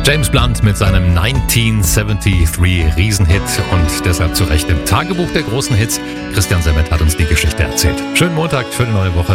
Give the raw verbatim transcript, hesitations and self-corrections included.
James Blunt mit seinem neunzehnhundertdreiundsiebzig Riesenhit und deshalb zu Recht im Tagebuch der großen Hits. Christian Semmet hat uns die Geschichte erzählt. Schönen Montag, schöne neue Woche.